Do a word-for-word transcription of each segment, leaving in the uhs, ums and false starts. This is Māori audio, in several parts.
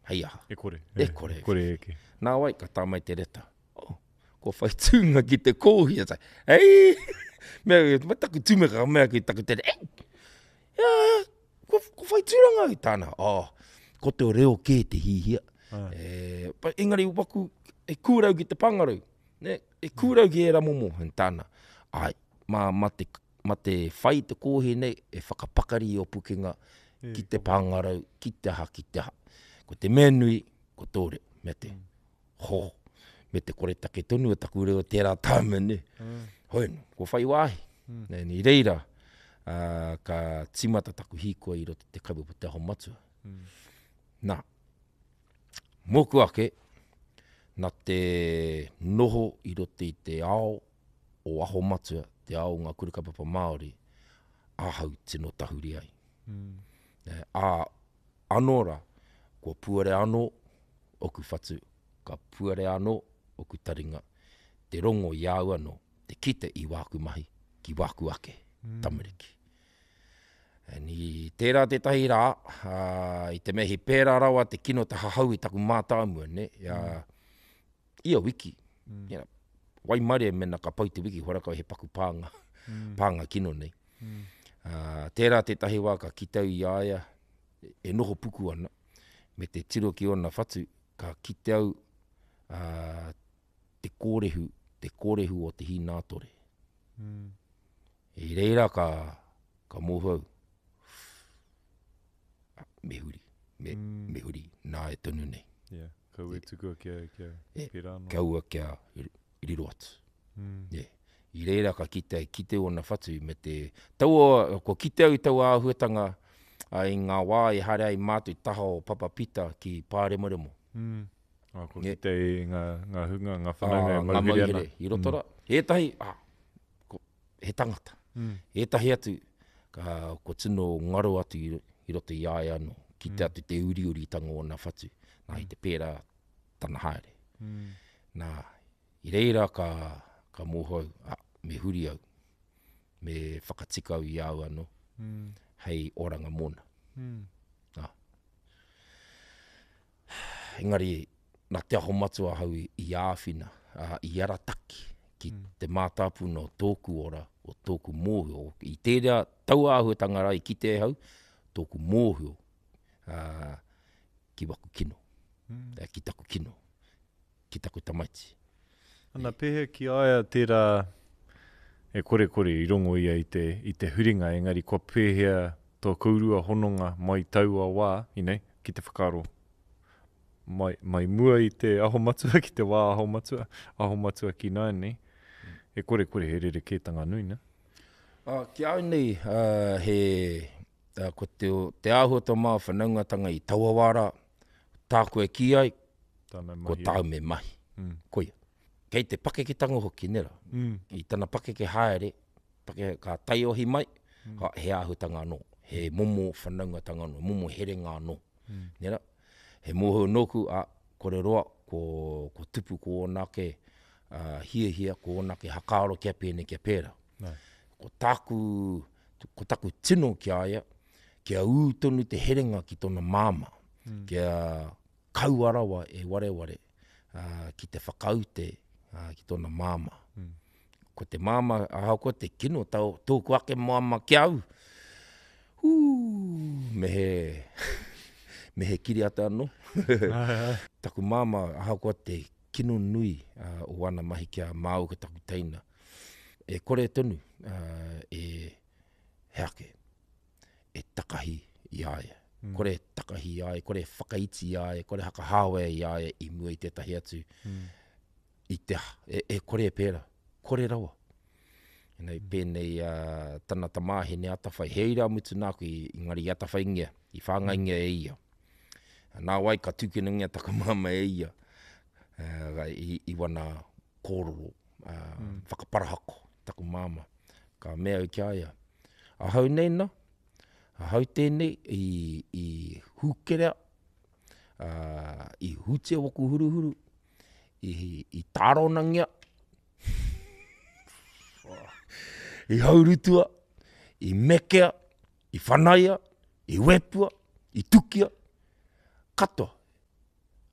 hei aha. E kore. E kore. E kore eke. Nā wai, ka tāmai te reta. Oh, ko whai tūnga ki te kōhia, tai. Hei! Mea, mai taku tūmeka, mea ki taku tere. Ei! Ia, ko, ko whai tūranga i tāna. Oh, ko te reo kē te hihia. Ah. E, pa engari waku, e kūrau ki te pangarau. Ne, e kūrau ki e ramomo, en tāna. Ai, ma, ma te, ma te whai te kōhia nei, e whakapakari o pukenga E, ki te pangarau, ki te ha, ki te ha. Ko te mea nui, ko tōre, me te mm. ho, me te kore take tonu e taku reo tērā tāme, ne. Mm. Hoi, ko whai wāhi. Mm. Ne, ni reira, uh, ka timata taku hikoa i roto te kaupapa te aho matua. Mm. Nā, moku ake, nā te noho i roto i te ao o aho matua, te ao ngā kurukapapa Māori, ahau tino tahuri ai. Mm. Ne, a anora, kua puare anō, oku whatu, ka puare anō, oku taringa, te rongo i au anō, te kite i wāku mahi, ki wāku ake, mm. tamariki. E ni tērā te tahi rā, uh, i te mehi pērā rawa, te kino te hahau i taku mātāmua, ne? Ia, mm. ia wiki. Mm. Ia, wai mare mena ka pau te wiki, horakau he paku pānga, mm. pānga kino nei. Mm. Uh, tērā te tahi wā ka kitau i aia, e noho puku ana, me te tiro ki ona whatu, ka kite au uh, te kōrehu, te kōrehu o te hinātore. Mm. E reira ka, ka mōhau. Me huri, me, mm. me huri, nā e tonu nei. Yeah, kau e tukua kia, kia e, pera anō. Kaua kia riro atu. Mm. Yeah. I reira ka kite, kite ona whatu, me te taua, ko kite au i tau āhuatanga, ai ngā wā e hare ai mātu i taha o Papa Pita ki Pāremoremo. Mm. Ah, ko yeah. Kite i ngā, ngā hunga, ngā whanaunga, ah, ngā mauhere. I rotora. Mm. He tahi, ah, ko, he tangata. Mm. He tahi atu, ka, ko tino ngaro atu i, i roto i ai anō. Kite mm. atu te uri uri tanga o nā whatu. Nā mm. i te pērā tana haere. Mm. Nā, i reira ka, ka mōhau, ah, me huri au. Me whakatika au i au anō. Mm. Hei oranga mōna. Mm. Ah. Engari, nā te aho matua hau i, i āwhina, uh, i arataki, ki mm. te mātāpuna o tōku ora, o tōku mōhio. I tērā tau āhuatanga rai ki te hau, tōku mōhio, uh, ki waku kino, mm. uh, ki taku kino, ki taku tamaiti. Ana e, pehe ki aia tērā, e kore kore i rongo ia i te, i te huringa, engari kua pēhea tō kaurua hononga mai taua wā, inei, ki te whakaro. Mai, mai mua i te aho matua, ki te wā aho matua, aho matua ki nāni. Mm. E kore kore he rere kētanga nui, na? Uh, ki au nei, uh, he, uh, ko te, te āhuata mā whanaungatanga i Tauawara, tākua ki ai, ko tāu me mahi. Mm. Koia. Kei te pakeketanga hoki nera. Mm. I tana pakeke haere, pake, ka tai ohi mai, mm. ka he āhutanga anō. He momo whanaungatanga anō, momo herenga anō. Mm. Nera, he moho noku, a, kore roa, ko, ko tupu ko onake, uh, hia hia, ko onake hakaaro kia pēne kia pēra. No. Ko taku, ko taku tino ki aia, kia ūtonu te herenga ki tona māma. Mm. Kia kauarawa e wareware, uh, ki te whakaute, Uh, ki tōna māma. Mm. Ko te māma, ahau ko te kino, tau, tōku ake māma ki au. Hū, me he, me he kiri ata anō. Taku māma, ahau ko te kino nui uh, o wana mahi kia māu ka taku teina. E kore tonu, uh, e heake, e takahi i aia. Mm. Kore takahi i aia, kore whakaiti i aia, kore haka hawe i aia i mua i te tahi atu. Mm. I te e, e kore e pēra, kore rawa. Nei, mm. pēnei uh, tana tamāhe ne atawhai, he ira mutu nāku i, i ngari atawhai ngia, i whāngai ngia e ia. Nā wai ka tūkina ngia taka māma e ia, uh, i, i wana kōroro, uh, mm. whakaparahako, taku māma, ka mea u ki aia. Ahau nei nā, ahau tēnei i, i hūkerea, uh, i hūtea waku huruhuru, I, i tāronangia, i haurutua, i mekea, i whanaia, i wepua, i tukia, katoa,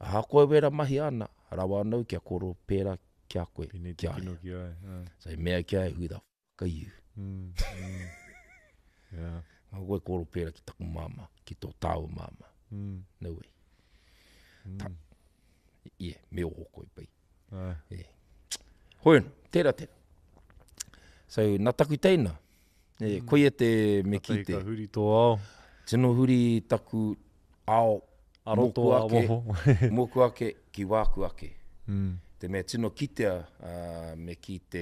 A koe wera mahi ana, rawa anau kia koro pēra kia koe. Pini te kino ki ai. Uh. Sai mea kia e huida, ka iu. Mm, mm. Yeah. A koe koro pēra ki taku māma, ki tō tāu māma. Mm. Nau e. Mm. Ta. Ie, yeah, me o hoko i pai. Ai. Yeah. Hoi no, tērā tērā. So, nā taku teina. E, mm. Koe e te me ki te. Ka huri tō ao. Tino huri taku ao. Aroto a woho. Moku ake ki wāku ake. Mm. Te mea tino kitea uh, me ki te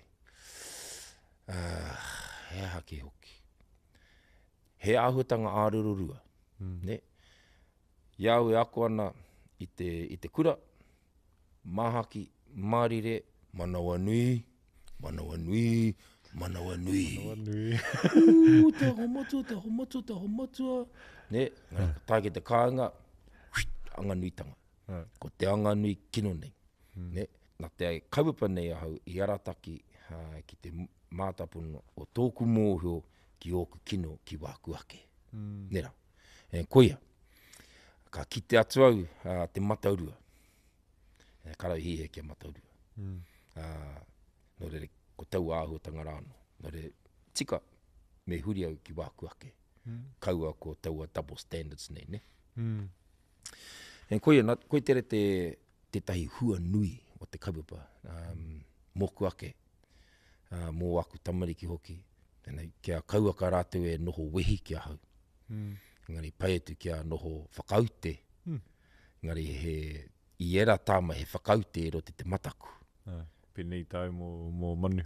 uh, he hake hoki. He āhutanga ārururua. Mm. Ne? Iau e ako ana i te, i te kura, mahaki, marire, manawa nui, manawa nui, manawa nui. Manawa nui. Uu, te homatua, te homatua, te homatua. Ne? Ngā tāke te kāinga, anga nui tanga. Uh. Ko te anga nui kino nei. Mm. Ne? Nā te kaupapa nei ahau i arataki uh, ki te mātapuna o tōku mōhio ki oku kino ki wāku ake. Mm. Nera. E, koia. Ka ki te atu au uh, te mataurua. E, karau hihe kia mataurua. Mm. Uh, no re ko tau āhuatanga rāno. No re tika me huri au ki wāku ake. Mm. Kaua ko taua double standards nei, ne? Mm. E koia, nā, koe tere te, te tahi hua nui o te kaupapa. Um, moku ake. Uh, mō aku tamariki hoki. Tēnei, kia kaua ka rātou e noho wehi kia hau. Mm. Ngari paetu kia noho whakaute. Mm. Ngari he i era tāma he whakaute e roti te mataku. Ah, penei tau mō, mō manu.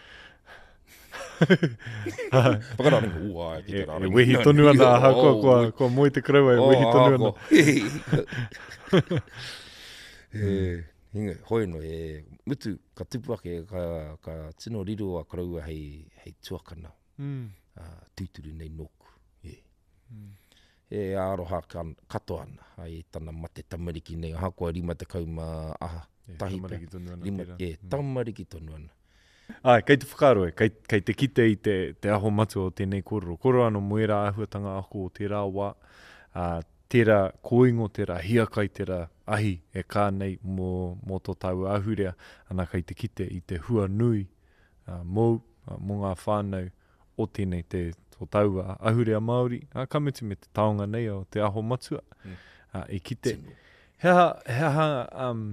Whakararinga, ua, ki te E, raringa. e wehi tonu ana, aha, kua, kua, kua moe te kraua, e wehi tonu ana. E, hinga, hoi no, e mutu, ka tupu ake, ka, ka tino riro a karaua hei, hei tuakana, Mm. uh, tūturu nei noku. Yeah. Mm. E aroha kan, kato ana, ai tana mate tamariki nei, aha kua rima te kauma aha, E, tahi tamariki tonu ana rima, tērā. e, tamariki tonu ana. Ai, kei te whakaroe, kei, kei te kite i te, te aho matu o tēnei kororo. Koro ano moera ahuatanga ako o tērā wā, uh, tērā koingo, tērā hiakai, tērā ahi e kā nei mō, mō tō tau ahurea, ana kei te kite i te hua nui, uh, mō, uh, mō ngā whānau o tēnei te tō tau ahurea Māori, uh, kamutu me te taonga nei o te aho matua, Mm. uh, i kite. Tino. Hea, hea, um,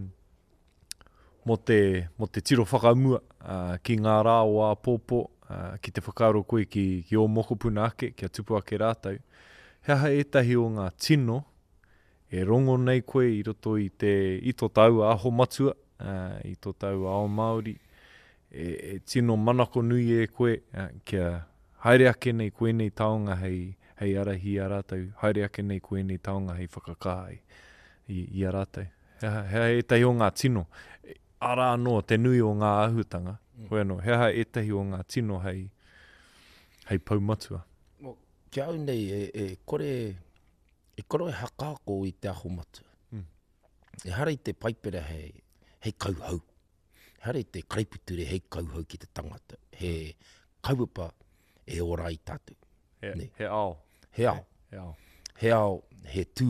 mo te, mo te tiro whakaamua uh, ki ngā rā o a pōpō, uh, ki te whakaaro koe ki, ki o mokopuna ake, kia tupu ake rātau. Hea etahi o ngā tino, e rongo nei koe i roto i te i tō tau aho matua, uh, i tō tau ao Māori, e, e tino manako nui e koe, uh, kia haere ake nei koe nei taonga hei, hei arahi a rātau, haere ake nei koe nei taonga hei whakakāi i, i a rātau. Hea, hea etahi o ngā tino, ara anō te nui o ngā ahutanga, mm. Hoi anō, hea etahi o ngā tino hei, hei paumatua. Mo, kia au nei, e, e kore, e kore hakako i te aho matua. Mm. E hara i te paipera hei, hei kauhau. Hara i te kaiputure hei kauhau ki te tangata. He kaupapa e ora i tātou. He, Nei. he ao. He ao. He ao. He ao, he tū,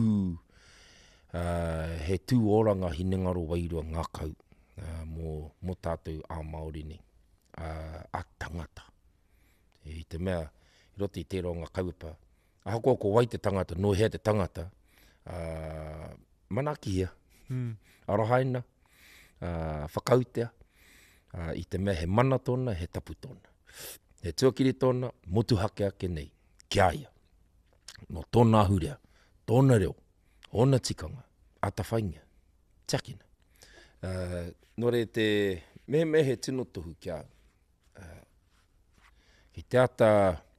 uh, he tū oranga hinengaro wairua ngā kau. Uh, mō, mō tātou a Māori ni, uh, a tangata. E, I te mea, i roti i tērā o ngā kaupapa, aha kua ko wai te tangata, no hea te tangata, uh, manaki hea, Mm. arohaina, uh, whakautea, uh, i te mea he mana tōna, he tapu tōna. He tuakiri tōna, motu hake ake nei, kia ia. No tōna ahurea, tōna reo, ona tikanga, ata whainga, tiakina. Uh, no re te me me he tino tohu kia uh, ki te ata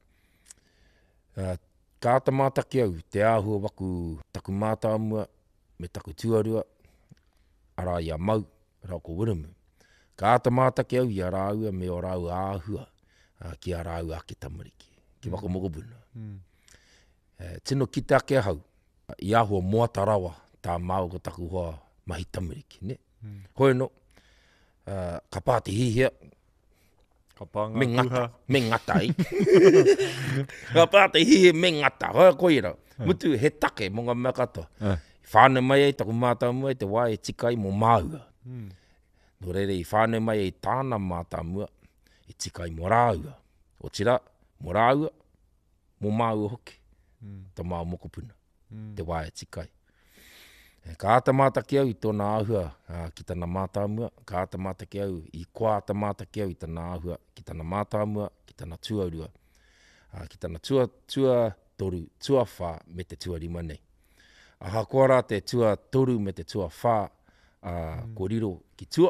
uh, ka ata mātaki au te āhua waku taku mātāmua me taku tuarua ara ia mau rau ko wiramu ka ata mātaki au ia rāua me o rau āhua uh, ki a rau ake tamariki ki wako mokopuna Mm. uh, tino ki te ake hau i āhua moata rawa tā māu ko taku hoa mahi tamariki ne Mm. Hoi no, uh, ka pāti hihia, Ka pānga me ngata, kuha. me ngata i. Ka pāti hihia, me ngata, hoi koira. Mutu he take, mo ngā mea katoa. Ah. whāne mai ei taku mātāmua te wā e tika i mō māua. Mm. No reire i whāne mai ei tāna mātāmua e tika i mō rāua. O tira, mō rāua, mō māua hoki. Mm. Ta mā mokopuna, Mm. te wā e tika i. E, ka ata mātaki au i tōna āhua uh, ki tana mātāmua, ka ata mātaki au i kua ata mātaki au i tana āhua ki tana mātāmua, ki tana tuarua, uh, ki tana tua, tua toru, tua whā me te tua rima nei. Aha kua rā te tua toru me te tua whā uh, mm. ko riro ki tua.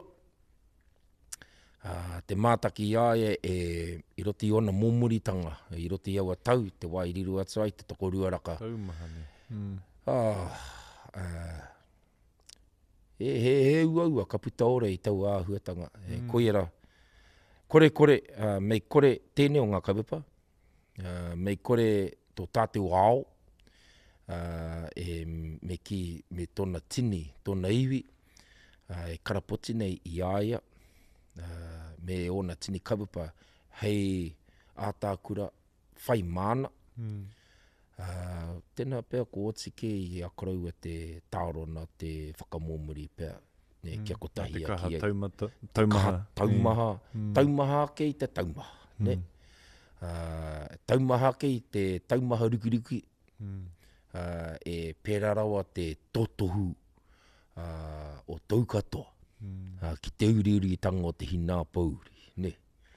Uh, te mātaki iae e i roti ona mōmuritanga, i roti au a tau, te wā i riru atu ai, te toko ruaraka. Taumaha ne. Mm. Ah, uh, e he, he ua ua ka puta ore i tau āhuatanga. E, mm. Koiera, kore kore, uh, mei kore tēnei o ngā kaupapa, uh, mei kore tō tātou ao, uh, e me ki me tōna tini, tōna iwi, uh, e karapoti nei i aia, uh, me ona tini kaupapa, hei ātākura whai mana. Mm. Uh, tēnā pēr ko otike i akorau a te tāorona te whakamōmuri pēr. Ne, Mm. kia kotahi Te a kaha ki ai. taumata, taumaha. Kaha taumaha. Mm. Taumaha ke i te taumaha. Ne? Mm. Uh, taumaha ke i te taumaha rukiruki. Mm. Uh, e pēra rawa te totohu uh, o taukatoa. Mm. Uh, ki te uriuri tanga o te hina pauri. Ne?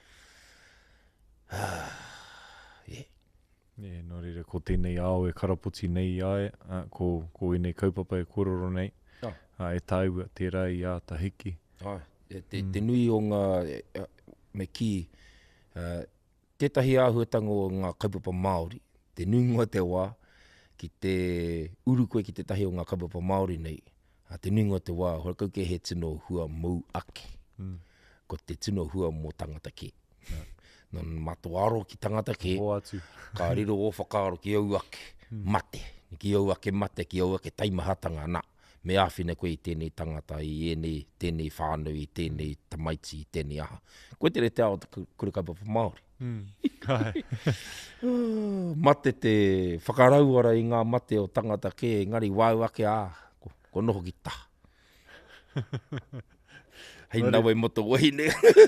Uh, yeah. Yeah, nō reira, ko tēnei ao e karapoti nei ai, uh, ko, ko i nei kaupapa e kororo nei, Oh. uh, e tāua te rai a ta hiki. Ai, e te, mm. te nui o ngā, e, me ki, uh, tētahi āhuatanga o ngā kaupapa Māori, te nuingoa te wā, ki te urukoe ki tētahi o ngā kaupapa Māori nei, uh, te nuingoa te wā, horakau ke he tino hua mau ake, Mm. ko te tino hua mō tangata ke. Yeah. Nō mato aro ki tangata ke, O atu. ka riro o whakaaro ki au ake, Mm. mate, ki au ake mate, ki au ake taimahatanga, nā. Me āwhina koe i tēnei tangata, i ēnei, tēnei whānau, i tēnei tamaiti, i tēnei aha. Koe te re te ao te kura kaupapa Māori. Mm. Kai. Uh, mate te whakarauara i ngā mate o tangata ke, ngari wāu ake ā, ko, ko noho ki tā. Hei Nore. nawe moto wahine.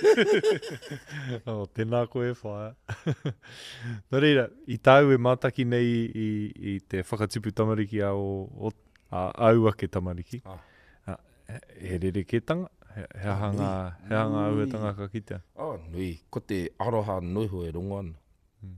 Oh, tēnā koe whaia. Nō reira, i tāu e mātaki nei i, i te whakatipu tamariki a o, o a, au ake tamariki. Ah. Ah, e, e rere ke tanga? He, he Ah, hanga, nui. he hanga au e Nui. tanga ka kitea. Oh, nui, ko te aroha noiho e rongo ana. Mm.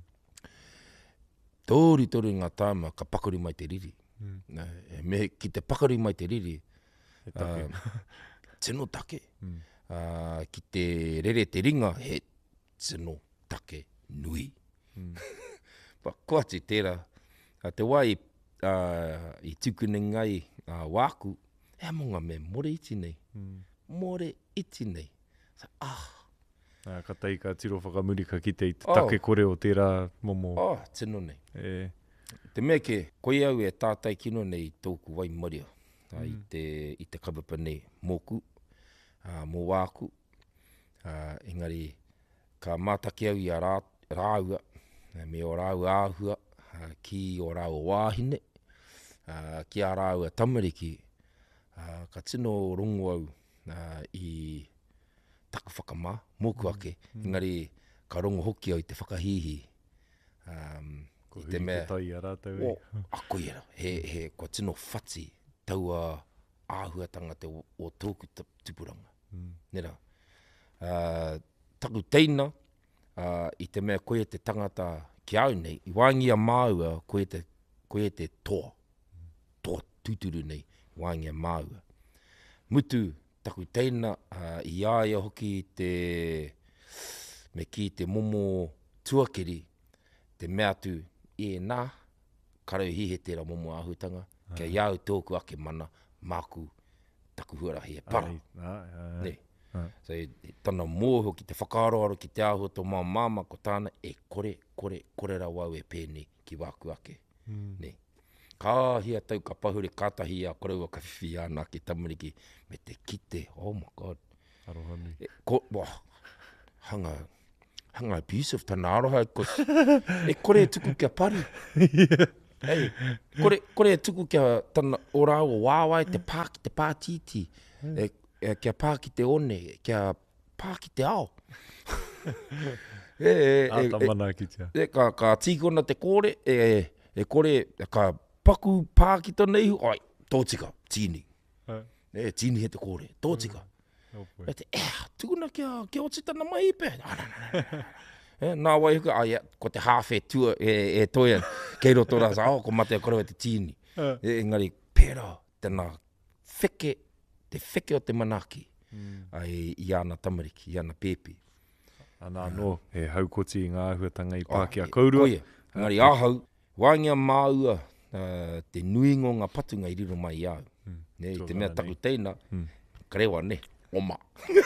Tōri tōri ngā tāma ka pakari mai te riri. Mm. Nā, e me ki te pakari mai te riri, He take. uh, tino take. Mm. Uh, ki te rere te ringa, he tino take nui. Mm. Pa koati tērā, uh, te wai uh, i tukune ngai uh, wāku, e monga me more iti nei. Mm. More iti nei. Sa, ah, Nā, ka tei ka tiro whakamuri ka kite i te Oh. take kore o tērā momo. oh, tino nei. E, Te mea ke, koe au e tātai kino nei tōku wai maria. Uh, Mm. i, te, I te kaupapa nei mōku, uh, mō wāku. Uh, engari, ka mātaki au i a rā, rāua, uh, me o rāua āhua, uh, ki o rāua wāhine, uh, ki a rāua tamariki, uh, ka tino rongo au uh, i taku whakamā, mōku ake. Mm. Engari, ka rongo hoki au i te whakahihi. Um, ko I te huri mea, te tai a rātou o, e. a koe era, he, he, ko tino whati, taua āhuatanga te o, o tōku ta- tupuranga. Mm. Nera, uh, taku teina, uh, i te mea koe te tangata ki au nei, i wāngia māua koe te, koe te toa, toa tuturu nei, wāngia māua. Mutu, taku teina, uh, i āia hoki te, me ki te momo tuakeri, te mea tu, e nā, karau hihe tērā momo āhutanga, Ah. kia iau tōku ake mana, māku, taku huarahi e para. Ai, ai, ai. Ne. Ah. So, e, e tana mōho ki te whakaroaro ki te āhua tō mā māma ko tāna, e kore, kore, kore ra wau e pēne ki wāku ake. Mm. Ne. Ka hia tau ka pahure kātahi a korau ka whiwhi ana ki tamariki me te kite, oh my god. Aroha nui. E, ko, wah, hanga, hanga abusive tana aroha, ko, e kore e tuku kia pari. Ei, kore, kore e tuku kia tana ora o wāwai te pā ki te pātiti. E, e, kia pā ki te one, kia pā ki te ao. e, e, A e, ta mana ki tia. e, ka, ka tīkona te kore, e, e kore, ka paku pā ki tona ihu, ai, tōtika, tīni. Ai. E, tīni he te kore, tōtika. Opoi. E te, e, tukuna kia, kia o titana mai pe. Ah, na, na, na. E, nā wai huka, ai, ko te hawhe tua e, e toia, kei roto rasa, oh, ko mate a korewa te tīni. Ah. E, engari, pera, tēnā wheke, te wheke o te manaki, Mm. ai, i ana tamariki, i ana pepe. Ana no, he haukoti i ngā ahuatanga i Pākehā Oh, e, Kaurua. koia, engari, ahau, wāngia māua, uh, te nuingo ngā patunga i riro mai i au. Mm. Ne, i te Tōrana mea nei. taku teina, Mm. karewa ne, oma.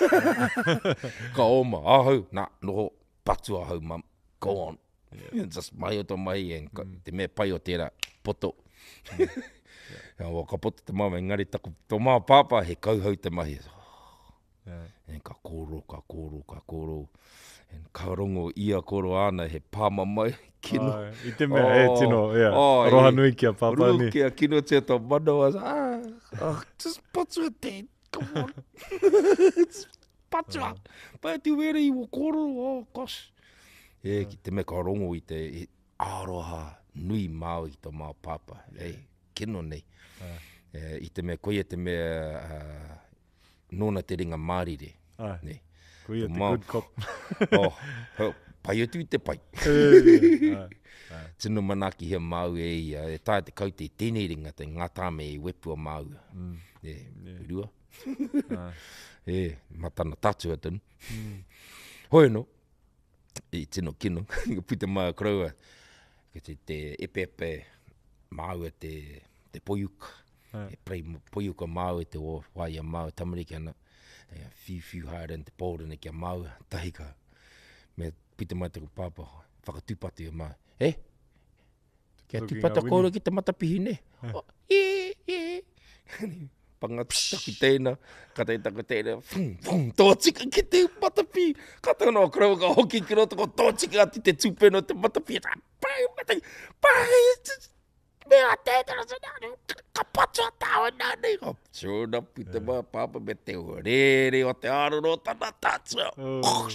Ka oma, ahau, nā, noho, patu ahau, mam, go on. Yeah. Just mai o tō mai, en, ka, Mm. te mea pai o tērā, poto. Mm. yeah. Wa, ka poto te mama, engari taku, tō mā pāpā, he kauhau te mahi. Yeah. En ka kōro, ka kōro, ka kōro. En ka rongo ia kōro ana, he pāma mai, kino. Ai, I te mea, e tino, yeah. Oh, Roha e- nui kia pāpā ni. Rukia, kino te tō mana was, ah, ah, just patua te, come on. Just patua. Pai te wera i wo kōro, oh, gosh. E, ki te me ka rongo i te, e, aroha, nui māu i tō māu pāpā. E, kino nei. Ah. E, I te me, koia te me, uh, nōna te ringa mārire. Ai, Ne. koia Tō te mau. good cop. Oh, oh, pai atu i te pai. Ai, ai. Tino manaki hea māu e ia, e tāi te kau te tēnei ringa, te ngatāme e wepua māu. Mm. E, Yeah. rua. Ai. E, matana tatua tonu. Mm. Hoi no, i tino kino, i puta mai kraua, ki te, te epe epe māu e te, te poiuka. Ai. E prei poiuka māu e te o waia māu tamariki ana. E whiu whiu haere te pōrene kia māu, tahi ka. Me puta mai te pāpa, whakatupatu e mai. E? Kia Looking tupata at Winnie. kōra ki te matapihi ne? Oh, e, e. Panga taku tēnā, ka tei taku tēnā, fum, fum, tōtika ki te matapi. Ka tēnā o kraua ka hoki ki roto, ko tōtika ati te tūpeno te matapi. Pai, matai, pai, mea tētara sa nāne, ka patua tāua nāne. Ka tūna puta mā pāpa me te orere o te aroro tana tātua. Oh.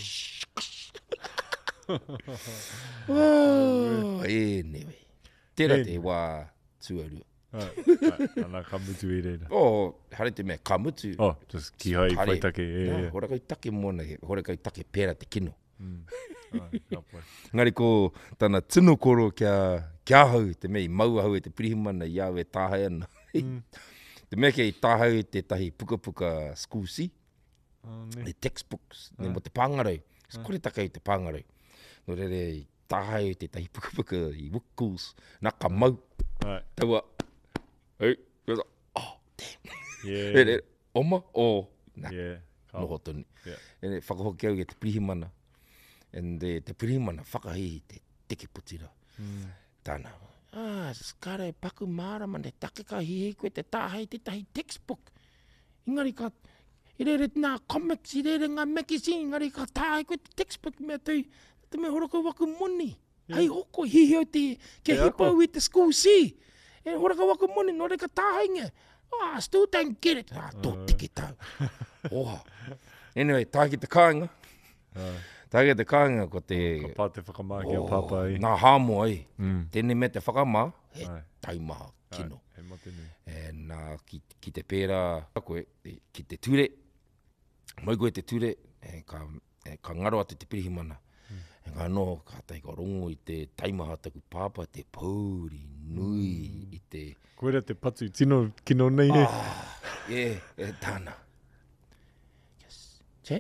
Oh, anyway. Tērā te Anyway. wā tuarua. Ai, ai, ana ka mutu i reira. Oh, hare te mea kamutu. Oh, just ki hai Hare. whaitake. E, Nā, e. hora kai take mona, he- hora kai take pēra te kino. Mm. Ai, ka pai. Ngari ko tana tino koro kia, kia hau, te mea i maua hau e te pirihimana i au e tāhai ana. Mm. Te mea kia i tāhau te tahi puka puka school si, Oh, ne. the textbooks, ne Ah. mo te pāngarau. Kore taka i te pāngarau. No re re i tāhau te tahi puka puka i wukuls, nā ka mau, Ai, taua, hei, kua, oh, damn. yeah. E re, oma, o, nā, Yeah. Ka- noho tonu. Yeah. E ne whakahoki au i te pirihimana. And te, te pirihimana whakahi te teke putira. Mm. Tāna. Ah, skare paku māra man te take ka hihi koe te tāhei te tahi textbook. Ingari ka, i rere nā comics, i rere ngā magazine, ingari ka tāhei koe te textbook mea tui, te mea horako waku moni. Yeah. Hei hoko, hihi au te, ke Te hipa ako. au i te school si. E horako waku moni, no re ka tāhei nge. Ah, still don't get it. Ah, tō Uh. tiki tau. Oha. Anyway, tā ki te kāinga. Ai, Tā ki te kāinga ko te... ka pā te whakamāki o pāpā i. Nā hāmo ai. Mm. Tēnei me te whakamā, he Ai. taimaha kino. Ai, he mate nui. E nā, ki, ki te pērā, koe, e, ki te ture, mai koe te ture, e ka, e ka ngaro ate te pirihimana. Mm. E ka no, ka tai ka rongo i te taimaha taku pāpā, te pauri, nui, mm. i te... Koera te patu tino kino nei he. Ah, e, e tāna. Yes. Che?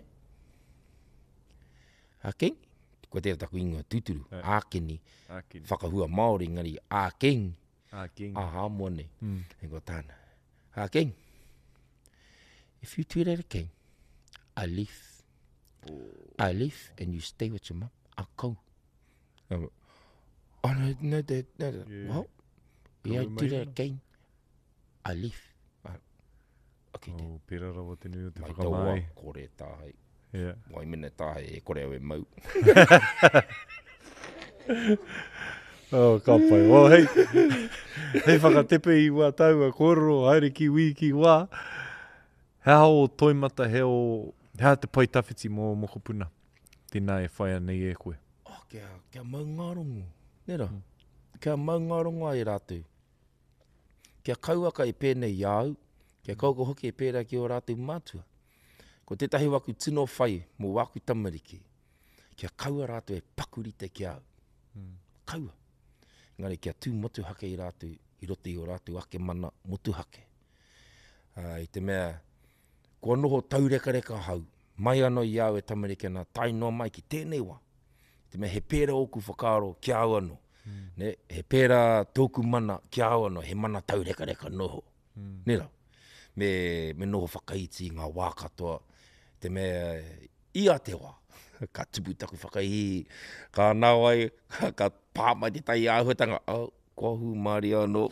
Ākeng? Koe tēra taku ingoa tūturu, Ai. ākeni, Aki. whakahua Māori ngari, ākeng, Ah, king. aha mone. Mm. E ko tāna. Ākeng, if you tweet at a king, I leave. I leave and you stay with your mum. I'll go. Um, oh, no, no, no, no, no. Yeah. Well, Ko yeah, e do mai that ana. again. I leave. Uh, okay, then. Oh, pera rawa te nui o te Mai taua, whakamai. kore tāhei. Yeah. Wai mene tāhei, e kore au e mau. Oh, ka pai. Oh, hei. Hei whakatepe i wā taua koro, haere ki wī ki wā. Hea o toimata, he o... Hea te pai tawhiti mō moko puna. Tēnā e whaia nei e koe. Oh, kia, kia maungarongo. Nera, mm. kia maungarongo ai rātou. Kia kauaka e pēnei iau, kia kauka hoki e pērā ki o rātou mātua. Ko tētahi waku tino whai mō waku tamariki. Kia kaua rātou e pakurite ki au. Mm. Kaua. Ngare kia tū motu hake i rātou, i roto i o rātou ake mana motu hake. Uh, I te mea, kua noho taurekareka hau, mai anō i au e tamariki ana, tai noa mai ki tēnei wā. Te mea, he pēra oku whakaaro ki au anō. Mm. Ne, he pēra tōku mana ki au anō, he mana taurekareka noho. Mm. Nera, me, me noho whakaiti ngā wā katoa. Te mea, ia te wā. Ka tupu taku whakaihi, ka nāwai, ka, ka pāmai te tai āhuatanga, au, kua hu maari anō.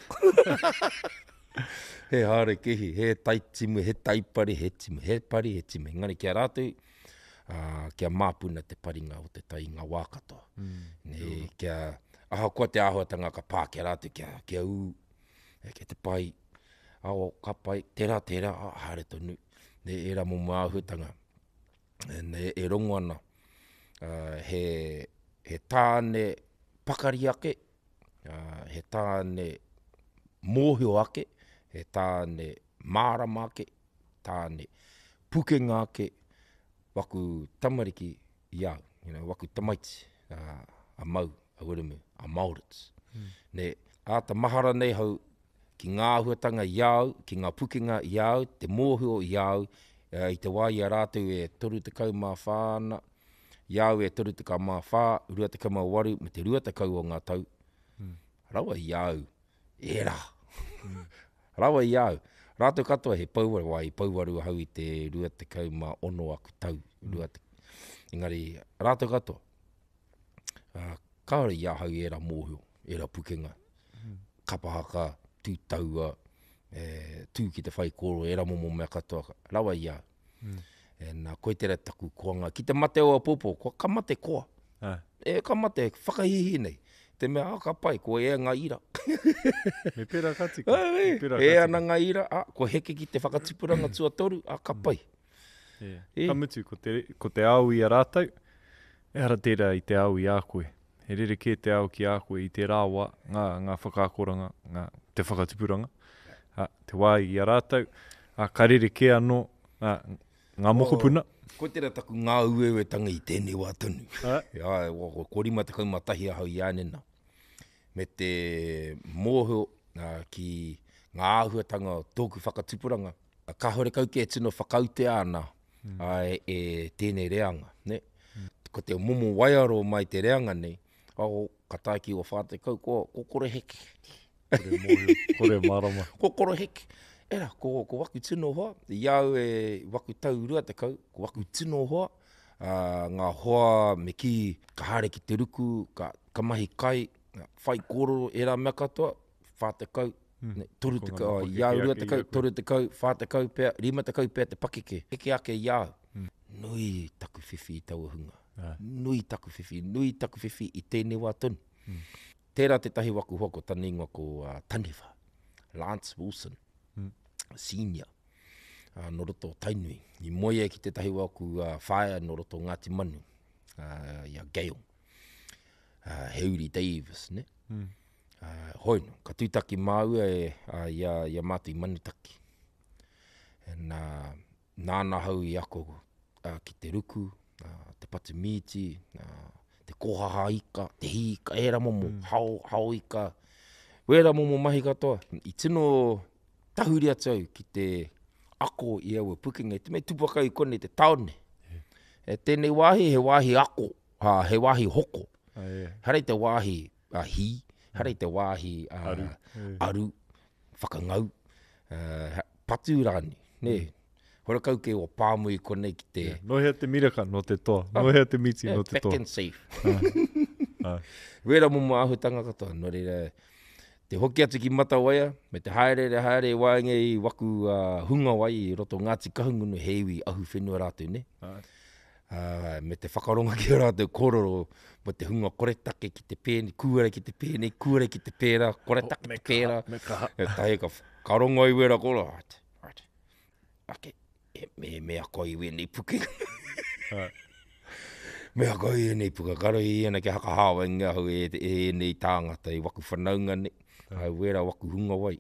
He hare kehi, he tai timu, he taipari, he timu, he pari, he timu. Ngani kia rātou, uh, kia māpuna te paringa o te tai ngā wā katoa. Mm. Ne, kia, aha kua te āhuatanga ka pā kia rātou, kia, kia u, kia te pai, ao, ka pai, tērā, tērā, ah, hare tonu. Ne, e rā momo āhuatanga. Ne, e rongo ana. Uh, he, he tāne pakari ake, uh, he tāne mōhio ake, he tāne mārama ake, tāne pukenga ake, waku tamariki i au, you know, waku tamaiti, uh, a mau, a urumu, a Maurits. Mm. Ne, āta mahara nei hau, ki ngā huatanga i au, ki ngā pukenga i au, te mōhio i au, uh, i te wai a rātou e toru te kau mā whāna, iau e toru te kau mā whā, urua te kau mā waru, me te rua te kau o ngā tau. Mm. Rawa iau, e rā. Mm. Rawa iau. Rātou katoa he pauwaru, wai pauwaru hau i te rua te kau mā ono aku tau. Mm. Rua te... Engari, rātou katoa. Uh, kaore iau hau e rā mōhio, e rā pukenga. Mm. Kapahaka, tū taua, e, tū ki te whai koro, e rā momo mea katoa. Rawa iau. Mm. E nā koe tera taku koanga. Ki te mate o a popo, ko ka mate koa. Ah. E ka mate, whakahihi nei. Te mea, ah, ka pai, ko e ngā ira. Me pera katika. E, e ana ngā ira, ah, ko heke ki te whakatipuranga tua toru, ah, ka pai. Yeah. E. Ka mutu, ko te, ko te au i a rātau, e hara tērā i te au i a koe. He rere ke te au ki a koe i te rāwa, ngā, ngā whakakoranga, ngā, te whakatipuranga. Ah, te wai i a rātau, ah, ka rere ke anō, ah, ngā moko puna. Oh, ko tera taku ngā uewe tanga i tēnei wā tonu. Ia, ko korima te kaumatahi ahau i ānena. Me te mōhio uh, ki ngā āhuatanga o tōku whakatupuranga. Ka hore kau ke tino whakaute ana mm. uh, e, e tēnei reanga. Ne? Mm. Ko te momo waiaro mai te reanga nei, au ka taiki o whāte kau, ko, ko kore heke. Kore mōhio, kore marama. Ko kore heke. Era, ko, ko waku tino hoa, iau e waku tau rua te kau, ko waku tino hoa, uh, ngā hoa me ki, ka hare ki te ruku, ka, ka mahi kai, whai koro e rā mea katoa, whā te kau, mm. ne, toru te kau, iau rua te kau, toru te kau, whā te kau pēr, rima te kau pēr te pakeke, eke ake iau. Mm. Nui taku whiwhi i tau hunga, ah. nui taku whiwhi, nui taku whiwhi i tēnei wā tonu. Mm. Tērā te tahi waku hoa ko tani ingoa ko uh, Taniwha, Lance Wilson. Senior, uh, no roto o Tainui. I moia ki te tahi waku uh, whaia no roto o Ngāti Manu, uh, ia Gale, uh, Heuri Davis, ne? Mm. Uh, hoi no, ka tūtaki māua e uh, ia, ia mātu i manutaki. And uh, nāna hau i ako uh, ki te ruku, uh, te patumiti, uh, te kohaha ika, te hika, e ra momo, mm. hao, hao ika. Wera momo mahi katoa, i tino tahuri atu au ki te ako i aua pukinga, te mei tupaka i kone te taone. Yeah. E tēnei wāhi, he wāhi ako, ha, he wāhi hoko. Ah, yeah. Harei te wāhi uh, hi, harei te wāhi uh, aru, yeah. aru, whakangau, uh, paturani, ne. Mm. Hora kau ke o pāmui kone ki te... Yeah. Nohea te miraka no te toa, oh, nohea te miti yeah, no te toa. Back and safe. Ah. Ah. Wera momo ahutanga katoa, no reira... Te hoki atu ki Matawaia, me te haere haere wāinga i waku uh, hunga wai i roto Ngāti Kahungunu hewi ahu whenua rātou, ne? Uh, me te whakaronga ki ora te kororo, mo te hunga koretake ki te pēni, kuare ki te pēni, kuare ki te pēra, koretake oh, ki te pēra. Me kaha. E tahe ka whakaronga i wera kora. Right, right. Ake, e, me, mea koi wēnei puke. Mea koi e nei puka, karo i ena ki haka hawa inga hau e, e nei tāngata i waku whanaunga ne. Ai wera waku hunga wai.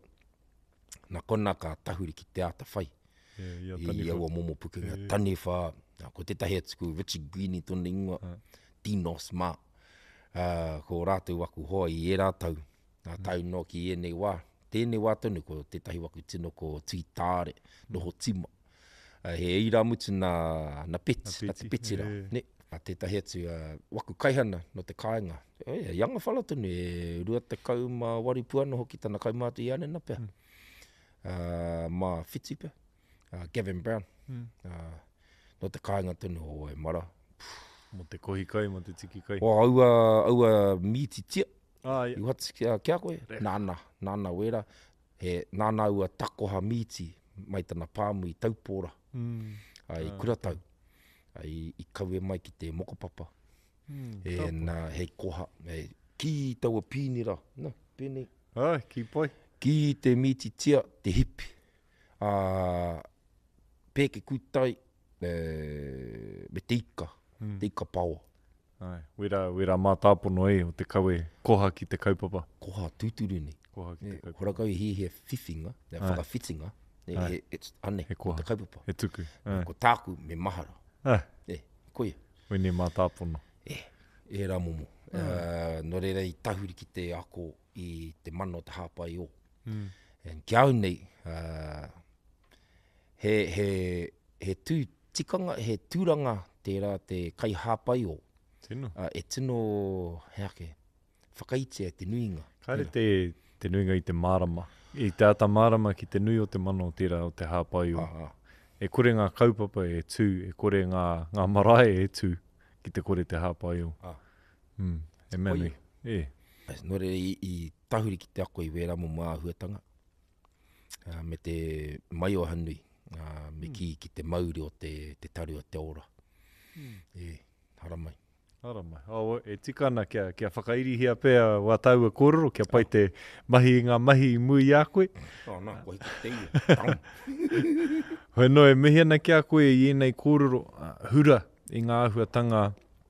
Nā kona ka tahuri ki te ata whai. Yeah, I aua momo pukenga yeah. Tani wha, ko te tahi atuku, Richard Greene tōna ingoa, uh. Dinos Mā. Uh, ko rātou waku hoa i e rātou, nā mm. tau no ki e nei wā. Tēnei wā tonu ko te tahi waku tino ko Tui Tāre, noho tima. Uh, he eira mutu na, na pits, na te pitira. Yeah. Ne, a te tahi atu, uh, waku kaihana no te kāinga. E, e yanga whala tonu, e rua te kau ma wari puano hoki tana kaumātu i ane na pēr. Mm. Uh, ma whiti pēr. Uh, Gavin Brown. Mm. Uh, no te kāinga tonu o e mara. Mo te kohi kai, mo te tiki kai. O aua, aua miti tia. Ah, yeah. I what's kia, kia koe? Nāna, nāna wera. He nāna ua takoha miti mai tana pāmu i taupōra. Mm. Ai uh, kura tau. Ai i kaue mai ki te mokopapa. Mm, e nā, hei koha. E, ki taua pīnira. Nā, pēnei. Ah, ki pai. Ki te miti tia, te hipi. Uh, pēke kutai e, me te ika, mm. te ika paua. Ai, wera, wera mā tāpono e o te kaue koha ki te kaupapa. Koha tūturu ni. Koha ki te kaupapa. Hora kau hi he whiwhinga, he whakawhitinga, e, he, he, ane, he koha. te kaupapa. He tuku. Ko tāku me mahara. Ai. E, koia. Wene mā tāpono. E, e rā momo. Uh, no reira i tahuri ki te ako i te mano te hāpai o. Mm. And kia au nei, uh, he, he, he tū tikanga, he tūranga tērā te kai hāpai o. Tino. Uh, e tino, he ake, whakaitea te nuinga. Kaere te, te nuinga i te marama. I te ata marama ki te nui o te mano tērā o te hāpai o. Ah, ah. E kore ngā kaupapa e tū, e kore ngā, ngā marae e tū ki te kore te hāpai o. Ah. Mm, e meni. E. Nore i, i tahuri ki te ako i wera mo mā huatanga. Uh, me te mai o hanui. Uh, me mm. ki, ki te mauri o te, te taru o te ora. Mm. E, haramai. Haramai. O, e tikana kia, kia whakairihia pēr wā taua kororo, kia pai te mahi ngā mahi mui a koe. Oh, nā, koe ki teia. Hoi no e mihena kia koe i enei kororo uh, hura i ngā ahuatanga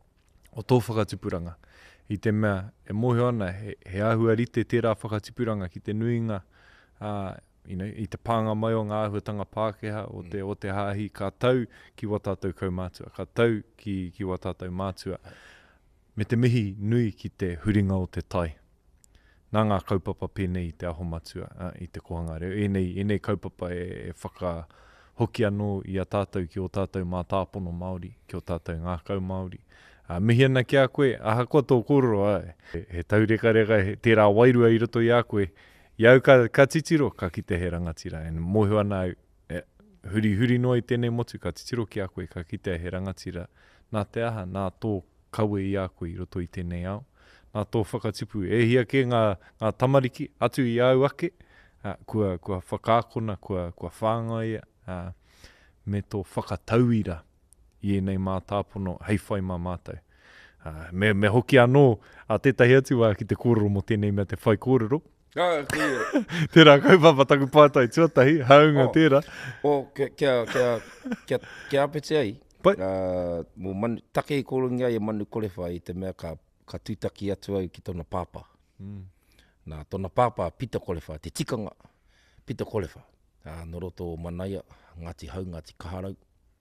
o tō whakatipuranga. I te mea, e mohe ana, he, he ahua rite tērā whakatipuranga ki te nuinga, uh, you know, i te pānga mai o ngā ahuatanga Pākehā o te, mm. o te hāhi, ka tau ki watātou kaumātua, ka tau ki, ki watātou mātua. Me te mihi nui ki te huringa o te tai. Nā ngā kaupapa pēnei i te aho matua, uh, i te kohanga reo. Enei, enei kaupapa e, e whaka hoki anō i a tātou ki o tātou mā tāpono Māori, ki o tātou ngākau Māori. Uh, mihi ana ki a koe, aha koa tō kororo ai. He, he taureka reka, he tērā wairua i roto i a koe, iau ka, ka titiro, ka ki te he rangatira. E mohi ana au, e, huri huri noa i tēnei motu, ka titiro ki a koe, ka ki te he rangatira. Nā te aha, nā tō kaue i a koe i roto i tēnei au. Nā tō whakatipu, e hia ke ngā, ngā tamariki atu i au ake, uh, kua, kua whakākona, kua, kua whāngaia, uh, me tō whakatauira i enei mā tāpono, hei whai mā mātou. Uh, me, me hoki anō, a tētahi atu wā ki te kōrero mo tēnei mea te whai kōrero. Ah, kia. Tērā kaupapa taku pātai tuatai, haunga oh, tērā. O, oh, kia, kia, kia, kia, kia apete ai. Pai. Uh, mo manu, take i korongi ai e manu korewha i te mea ka, ka tūtaki atu au ki tōna pāpā. Mm. Nā, tōna pāpā pita korewha, te tikanga pita korewha. Uh, no roto o manaia, ngāti hau, ngāti kaharau.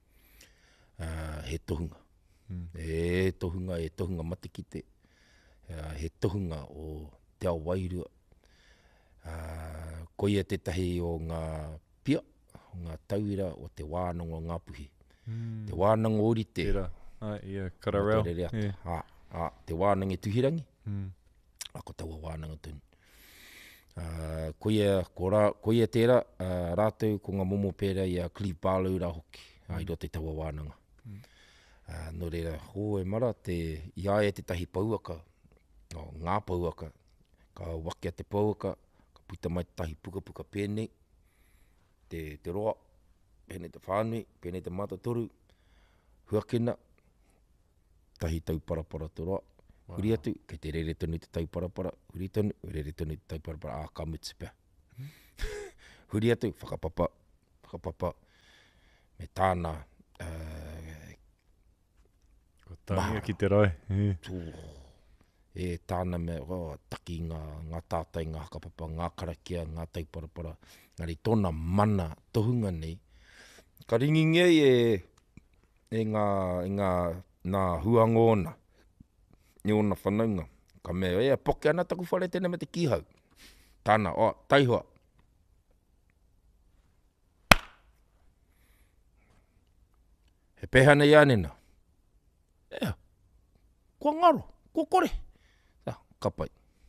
Uh, he tohunga. Mm. He tohunga, he tohunga matikite. Uh, he tohunga o te ao wairua. Uh, koia tetahi o ngā pia, o ngā tauira o te wānanga o ngā puhi. Mm. Te wānanga orite. Tera, ah, ia, kararau. Yeah. Ah, ah, te wānanga tuhirangi, mm. ako taua wānanga tunu. Uh, koia, ko rā, koia tērā, uh, rātou ko ngā momo pēra i a Clive Barlow rā hoki, mm. ai ro te taua wānanga. Mm. Uh, no reira, ho e mara, te, ia e te tahi pauaka, no, ngā pauaka, ka wake a te pauaka, puta mai tahi puka puka pēnei, te, te roa, pēnei te whānui, pēnei te matatoru, huakena, tahi tau parapara toroa. Wow. Huri atu, kei te rere tonu te tau parapara, huri tonu, rere tonu te tau parapara, a ka mutsi pia. Hmm? Huri atu, whakapapa, whakapapa, me tāna, uh, ko tangia ki te rai. Tū, e tāna me, oh, taki ngā, ngā tātai, ngā hakapapa, ngā karakia, ngā tau parapara, ngari tōna mana tohunga nei, ka ringi ngei e, e ngā, e ngā, ngā huangona, ni ona whanaunga, ka mea, ea, poke ana taku whare tēnei me te kihau. Tāna, o, taihua. He pehana i anena. Ea, kua ngaro, kua kore. Ea, kapai.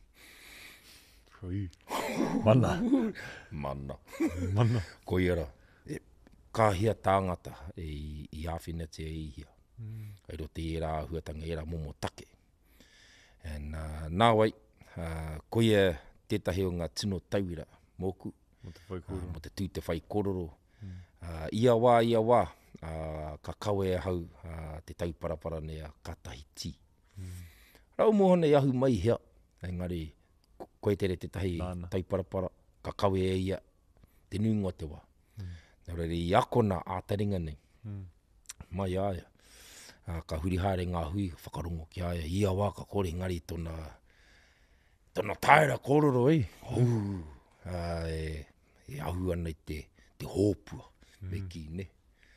Hui, mana. Mana. Mana. Ko iara, e, ka hia tāngata e, i āwhina te e ihia. Mm. Ai ro te era huatanga era momo take. And uh, nā wai, uh, ko ia tētahi o ngā tino tauira, mōku, Mo te whai kororo. Uh, mo te tū te whai kororo. Mm. Uh, ia wā, ia wā, uh, ka kawe e hau uh, te tau parapara nea katahi tī. Mm. Rau mohona i ahu mai hea, engari, koe tere tētahi Nāna. tau parapara, ka kawe e ia, te nunga te wā. Mm. Nā rere i akona ātaringa nei, mm. mai aia. Uh, ka huri haere ngā hui, whakarongo ki aia, ia wā ka kore ngari tona, tona taera kororo e. Uh, uh, e, e ahu ana i te, te hōpua, mm. me ki, ne.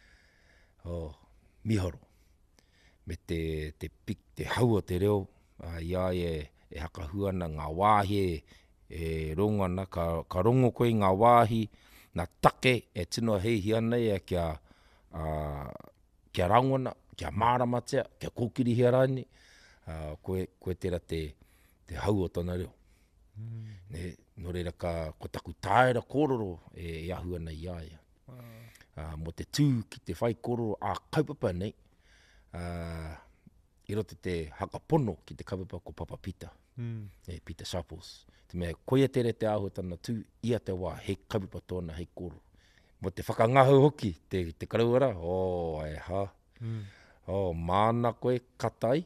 Oh, miharo. Me te, te pik, te haua te reo, uh, ia e, e hakahu ana ngā wāhi e, e rongana, ka, ka rongo koe ngā wāhi, ngā take e tino heihi ana e kia, uh, kia rangona, kia māramatea, kia kōkiri hea rani, uh, koe, koe tera te, te hau o tana reo. Mm. Ne, no reira ka, ko taku tāera kororo e, e ahu ana i aia. Wow. Uh, mo te tū ki te whai kororo a kaupapa nei, uh, i rote te hakapono ki te kaupapa ko Papa Peter, mm. e Peter Sharples. Te mea koe tere te ahu tana tū, ia te wā, hei kaupapa tōna, hei kororo. Mo te whakangahau hoki, te, te karauara, o, oh, e ha. Mm. Oh, mana koe katai.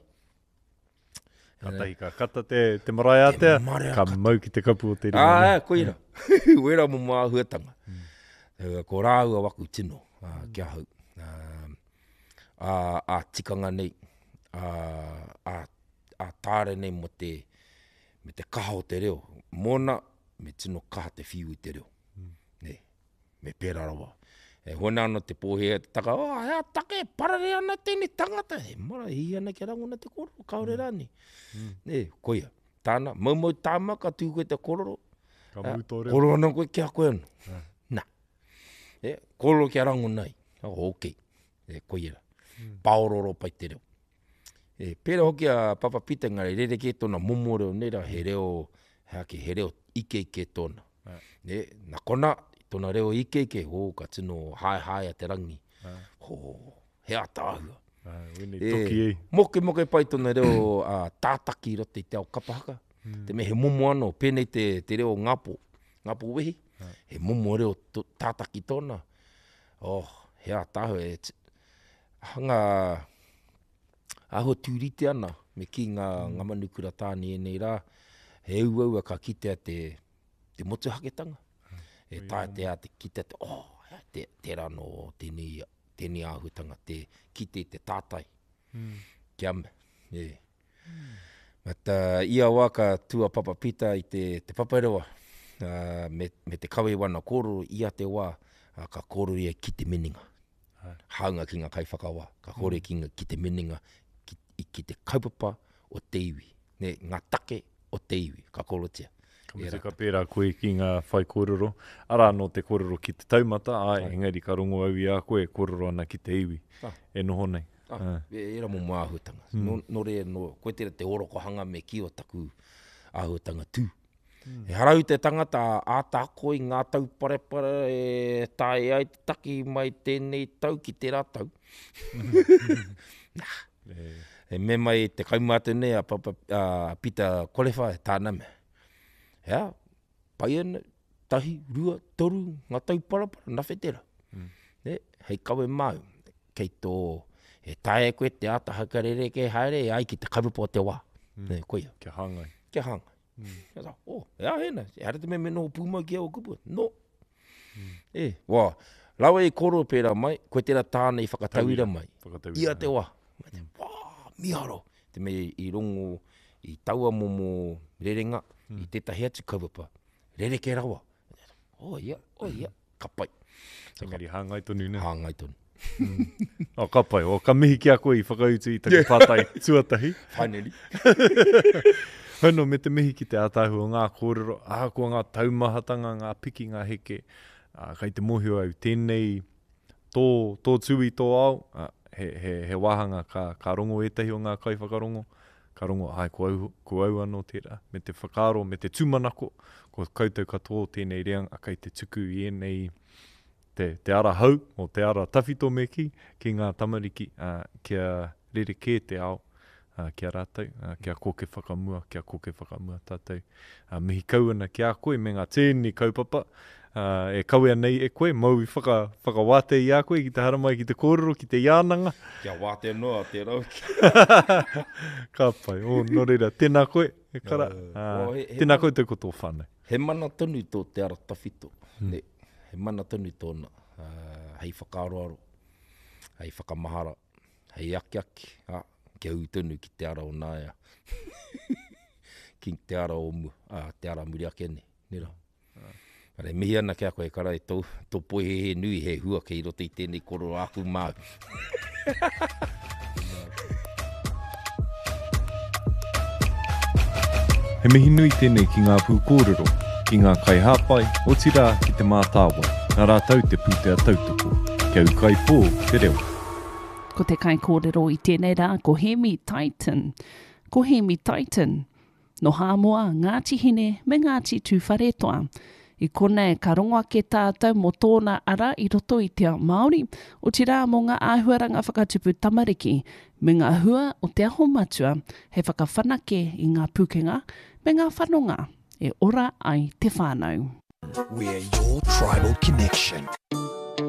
Katai ka kata te, te marae atea, ka kata. Mau ki te kapu o te ringa. Ah, koe ira. Uera mo mua huatanga. Mm. Uh, ko rāua waku tino, uh, mm. kia hau. Uh, a, a tikanga nei, uh, a, a tāre nei mo te, me te kaha o te reo. Mona, me tino kaha te whiu i te reo. Mm. Ne, me pēra rawa. E hona ana te pōhea te taka, oh, hea take, parare ana tēnei tangata. He mara, hi ana ki rangona te kororo, kaore rani. Mm. Ne, koia, tāna, maumau tāma ka tū koe te kororo. Ka mau tō reo. Kororo ana koe kia koe anu. Uh. Nā. E, kororo ki rangona i. Oh, ok. E, koia. Mm. Paororo pai te reo. E, pēra hoki a Papa Peter ngare, rere ke tōna momo reo, nera, he reo, hea ki he reo ike ike tōna. Uh. E, nā kona, tōna reo ike ike, ho, ka tino hae hae a te rangi. Ah. Ho, hea tāhua. Ah, e, toki ei. Moke moke pai tōna reo uh, tātaki rote i te au kapahaka. Mm. Te me he momo ano, pēnei te, te reo ngapo, ngapo wehi. Ah. He momo reo to, tātaki tōna. Oh, hea tāhua. E, hanga, aho tūrite ana, me ki ngā, mm. ngā manukura tāni e nei rā. He au au a ka kitea te, te motuhaketanga. E tae te a te kita te, oh, te, te rano, tēnei, tēnei āhutanga, te kite te tātai. Mm. Kia me. Yeah. Mm. But uh, ia waka tua Papa Peter i te, te paparewa, uh, me, me te kawe wana kororo, ia te wā, uh, ka kororo ia ki te meninga. Hai. Haunga ki ngā kaiwhakawa, ka kore mm. ki, ngā, ki te meninga, ki, ki te kaupapa o te iwi. Ne, ngā take o te iwi, ka korotia. Ka me te ka pērā koe ki ngā whai kororo. Ara no te kororo ki te taumata, ai, ai. Engari ka rongo au i a koe, kororo ana ki te iwi. Ah. E noho nei. Ah, ah. E, era mo mua ahutanga. Mm. No, no re, no, koe tera te oroko hanga me ki o taku ahutanga tū. Mm. E harau te tangata a tāko i ngā tau parepara e tae ai te taki mai tēnei tau ki te rātau. Nah. E, e me mai te kaumate nei a Papa uh, Peter Kolewha e tāna me. Hea, pai ana, tahi, rua, toru, ngā tau parapara, na whetera. Mm. Ne, hei kawe mau, kei tō, e tae koe te ata haka rereke haere, e ai ki te karupo te wā. Mm. Ne, koia. Kia hangai. Kia hanga. Mm. Ia tā, oh, ea hena, e hara te me me no pūmau ki au kupua. No. Mm. E, wā, lawa e koro pēra mai, koe tērā tāna i whakatauira mai. Whakatauira. Ia te wā. Mm. Wā, miharo. Te me i rongo, i taua momo rerenga, mm. i tētahi atu kaupapa. Rereke rawa. Oh, ia, oh, ia, kapai. Engari hangai tonu ne. Hangai tonu. Mm. O ka pai, o ka mihi ki a koe i whakautu i taku pātai tuatahi. Finally. Hano me te mihi ki te ātahu o ngā kōrero, ākua ngā taumahatanga, ngā piki, ngā heke, uh, kai te mohio au tēnei tō, tō tui tō au, uh, he, he, he wahanga ka, ka rongo etahi o ngā kai whakarongo, ka rongo ai ko au, ko au anō tērā, me te whakaro, me te tūmanako, ko koutou katoa tēnei reang, a kai te tuku i enei, Te, te ara hau, o te ara tawhito me ki, ki ngā tamariki, uh, kia rereke te ao, uh, kia rātou, uh, kia koke whakamua, kia koke whakamua tātou. Uh, mihi kauana ki a koe, me ngā tēni kaupapa, uh, e kauea nei e koe, mau i whaka, whakawate i a koe, ki te haramai, ki te kōrero, ki te iānanga. Kia wāte noa te rau. Ka pai, o no reira, tēnā koe, e kara, uh, oh, he, he tēnā mana, koe te koto whānei. He mana tonu tō te ara tawhito. Hmm. Ne, he mana tonu tōna, uh, hei whakaroaro, hei whakamahara, hei aki aki, ah, kia ui tonu ki te ara o nāia. Ki te ara o mu, ah, te ara muri ake ne, nera. Ah. Pare, mihi ana kia koe kara e tō, tō poe he he nui he hua kei roto i tēnei koro aku māu. He mihi nui tēnei ki ngā pū kōrero, ki ngā kai hāpai, o tira ki te mātāwa, nā rātau te pūtea tautoko, kia ukai pō te reo. Ko te kai kōrero i tēnei rā, ko Hemi Titan. Ko Hemi Titan, no hāmoa Ngāti Hine me Ngāti Tūwharetoa. I konei ka rongoa ke tātou mo tōna ara i roto i te Māori, o tira mō ngā āhuaranga whakatupu tamariki, me ngā hua o te aho matua, he whakawhanake i ngā pūkenga, me ngā whanonga, e ora ai te whānau. We're your tribal connection.